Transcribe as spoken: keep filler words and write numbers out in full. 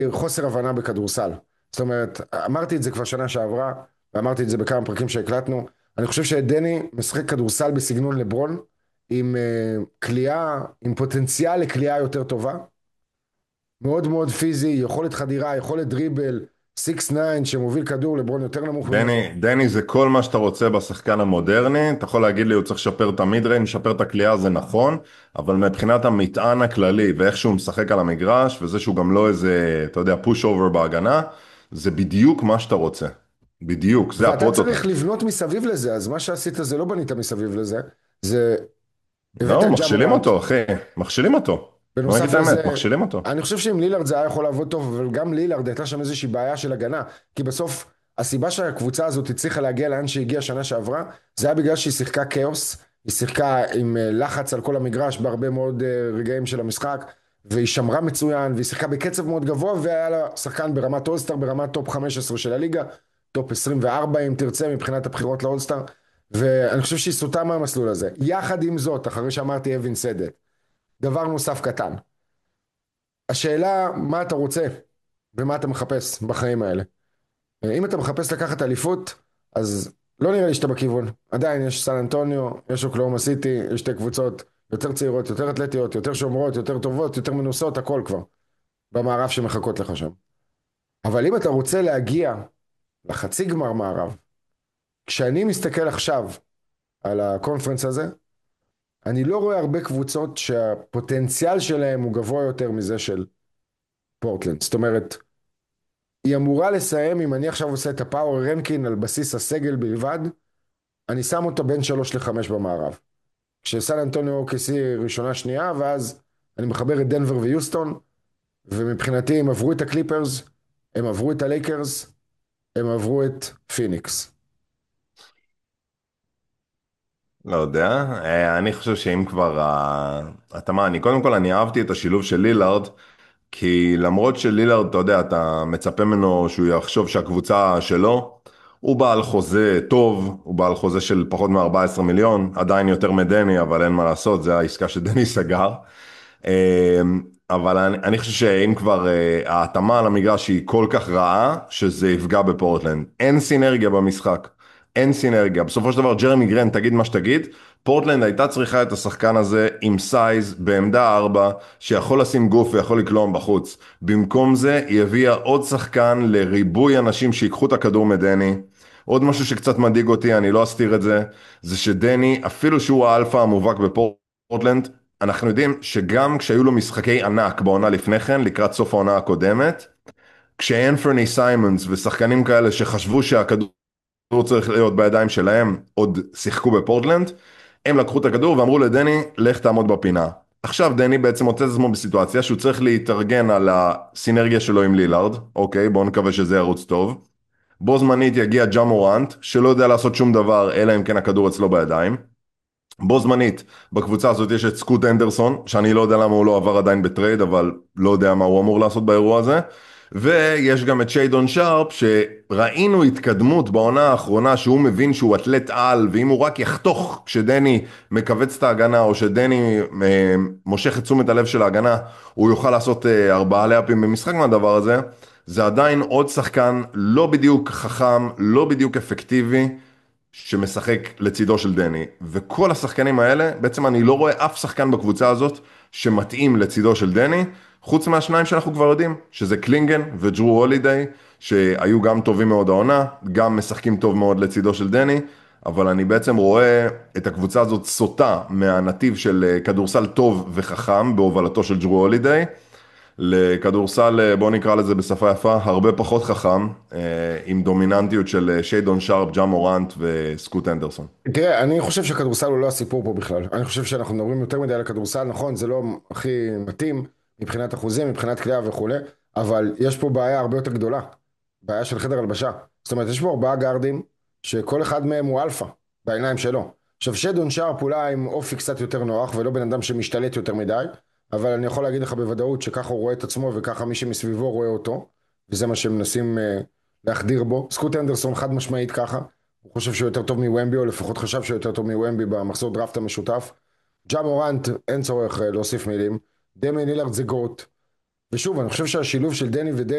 חוסר הבנה בכדורסל. זאת אומרת, אמרתי את זה כבר שנה שעברה, ואמרתי את זה בכמה פרקים שהקלטנו. אני חושב שדני משחק כדורסל בסגנון לברון, עם uh, קליעה, עם פוטנציאל לקליעה יותר טובה, מאוד מאוד פיזי, יכולת חדירה, יכולת דריבל, סיקס תשע שמוביל כדור, לברון יותר נמוך ממנו. דני, דני זה כל מה שאתה רוצה בשחקן המודרני, אתה יכול להגיד לי הוא צריך לשפר את המידריין, לשפר את הקליעה, זה נכון, אבל מבחינת המטען הכללי ואיך שהוא משחק על המגרש, וזה שהוא גם לא איזה, אתה יודע, פוש אובר בהגנה, זה בדיוק מה שאתה רוצה. בדיוק, זה ואתה הפרוטוטייפ. צריך לבנות מסביב לזה, אז מה שעשית זה לא בנית מסביב לזה, זה הבאת לא, את מכשילים ג'אמורנט. אותו, אחי, מכשילים אותו. בוא נגיד בנוסף את האמת, לזה, מכשילים אותו. אני חושב שעם לילארד זה היה יכול לעבוד טוב, אבל גם לילארד הייתה שם איזושהי בעיה של הגנה, כי בסוף הסיבה שהקבוצה הזאת הצליחה להגיע לאן שהגיעה שנה שעברה, זה היה בגלל שהיא שיחקה כאוס, היא שיחקה עם אה, לחץ על כל המגרש בהרבה מאוד אה, רגעים של המשחק, והיא שמרה מצוין, והיא שיחקה בקצב מאוד גבוה, והיה לה שחקן ברמת אולסטאר, ברמת טופ חמש עשרה של הליגה, טופ עשרים וארבע אם תרצה מבחינת הבחירות לאולסטאר, ואני חושב שהיא סוטה מהמסלול הזה. יחד עם זאת, אחרי שאמרתי אבין סדק, דבר נוסף קטן. השאלה, מה אתה רוצה ומה אתה מחפש בחיים האלה. אם אתה מחפש לקחת אליפות, אז לא נראה לי שאתה בכיוון. עדיין יש סן אנטוניו, יש אוקלאומה סיטי, יש שתי קבוצות יותר צעירות, יותר אתלטיות, יותר שומרות, יותר טובות, יותר מנוסות, הכל כבר במערב שמחכות לך שם. אבל אם אתה רוצה להגיע לחצי גמר מערב, כשאני מסתכל עכשיו על הקונפרנס הזה, אני לא רואה הרבה קבוצות שהפוטנציאל שלהם הוא גבוה יותר מזה של פורטלנד. זאת אומרת, היא אמורה לסיים, אם אני עכשיו עושה את הפאוור רנקין על בסיס הסגל בלבד, אני שם אותו בין שלוש לחמש במערב. כשסן אנטוניו אוקסי ראשונה שנייה, ואז אני מחבר את דנבר ויוסטון, ומבחינתי הם עברו את הקליפרס, הם עברו את הלייקרס, הם עברו את פיניקס. לא יודע, אה, אני חושב שאם כבר, אה, אתה מה, אני קודם כל אני אהבתי את השילוב של לילארד, כי למרות שלילארד, אתה יודע, אתה מצפה ממנו שהוא יחשוב שהקבוצה שלו, הוא בעל חוזה טוב, הוא בעל חוזה של פחות מ-ארבעה עשר מיליון, עדיין יותר מדני, אבל אין מה לעשות, זה העסקה שדני סגר. אה, אבל אני, אני חושב שאם כבר אה, ההתאמה על המגרש היא כל כך רעה, שזה יפגע בפורטלנד. אין סינרגיה במשחק. אין סינרגיה. בסופו של דבר, ג'רמי גרנט, תגיד מה שתגיד, פורטלנד הייתה צריכה את השחקן הזה עם סייז בעמדה ארבע, שיכול לשים גוף ויכול לקלום בחוץ. במקום זה, היא הביאה עוד שחקן לריבוי אנשים שיקחו את הכדור מדני. עוד משהו שקצת מדאיג אותי, אני לא אסתיר את זה, זה שדני, אפילו שהוא האלפא המובהק בפורטלנד, אנחנו יודעים שגם כשהיו לו משחקי ענק בעונה לפני כן, לקראת סוף העונה הקודמת, כשאנפרני סיימונס ושחקנים כאלה שחשבו שהכדור צריך להיות בידיים שלהם, עוד שיחקו בפורטלנד, הם לקחו את הכדור ואמרו לדני, לך תעמוד בפינה. עכשיו דני בעצם מוצא את עצמו בסיטואציה שהוא צריך להתארגן על הסינרגיה שלו עם לילארד, אוקיי, בואו נקווה שזה ירוץ טוב. בו זמנית יגיע ג'ה-מורנט, שלא יודע לעשות שום דבר, אלא אם כן הכדור אצלו בידיים. בו זמנית, בקבוצה הזאת יש את סקוט אנדרסון, שאני לא יודע למה הוא לא עבר עדיין בטרייד, אבל לא יודע מה הוא אמור לעשות באירוע הזה. ויש גם את שיידון שרפ, שראינו התקדמות בעונה האחרונה, שהוא מבין שהוא אתלט על, ואם הוא רק יחתוך כשדני מכווץ את ההגנה, או שדני אה, מושך את תשומת הלב של ההגנה, הוא יוכל לעשות אה, ארבעה לאפים במשחק מהדבר הזה. זה עדיין עוד שחקן לא בדיוק חכם, לא בדיוק אפקטיבי, שמשחק לצידו של דני, וכל השחקנים האלה, בעצם אני לא רואה אף שחקן בקבוצה הזאת שמתאים לצידו של דני, חוץ מהשניים שאנחנו כבר יודעים, שזה קלינגן וג'רו הולידיי, שהיו גם טובים מאוד העונה, גם משחקים טוב מאוד לצידו של דני, אבל אני בעצם רואה את הקבוצה הזאת סוטה מהנתיב של כדורסל טוב וחכם בהובלתו של ג'רו הולידיי, לכדורסל, בוא נקרא לזה בשפה יפה, הרבה פחות חכם, אה, עם דומיננטיות של שיידון שרפ, ג'ה-מורנט וסקוט אנדרסון. תראה, אני חושב שהכדורסל הוא לא הסיפור פה בכלל. אני חושב שאנחנו מדברים יותר מדי על הכדורסל, נכון, זה לא הכי מתאים מבחינת אחוזים, מבחינת קליעה וכולי, אבל יש פה בעיה הרבה יותר גדולה, בעיה של חדר הלבשה. זאת אומרת, יש פה ארבעה גארדים, שכל אחד מהם הוא אלפא, בעיניים שלו. עכשיו, שדון שרפ אולי עם אופי קצת יותר נוח, ולא בן אדם שמשתלט יותר מדי, אבל אני יכול להגיד לך בוודאות שככה הוא רואה את עצמו, וככה מי שמסביבו רואה אותו, וזה מה שמנסים uh, להחדיר בו. סקוט אנדרסון חד משמעית ככה, הוא חושב שהוא יותר טוב מוומבי, או לפחות חשב שהוא יותר טוב מוומבי במחזור דראפט המשותף. ג'ה מורנט, אין צורך uh, להוסיף מילים. דמיין לילארד זה גוט. ושוב, אני חושב שהשילוב של דני ודני,